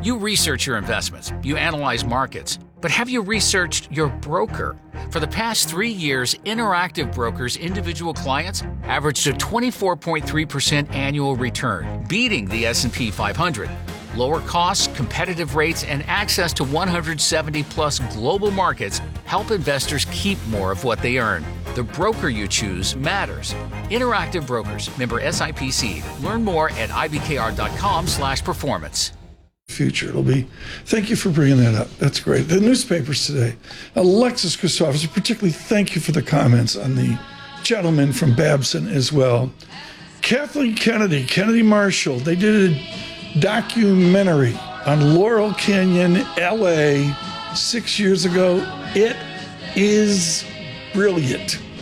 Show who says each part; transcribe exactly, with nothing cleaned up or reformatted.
Speaker 1: You research your investments, you analyze markets, but have you researched your broker? For the past three years, Interactive Brokers' individual clients averaged a twenty-four point three percent annual return, beating the S and P five hundred. Lower costs, competitive rates, and access to one hundred seventy plus global markets help investors keep more of what they earn. The broker you choose matters. Interactive Brokers, member S I P C. Learn more at I B K R dot com slash performance.
Speaker 2: Future. It'll be, thank you for bringing that up. That's great. The newspapers today, Alexis Christophers, particularly thank you for the comments on the gentleman from Babson as well. Kathleen Kennedy, Kennedy Marshall, they did a documentary on Laurel Canyon, L A, six years ago. It is brilliant.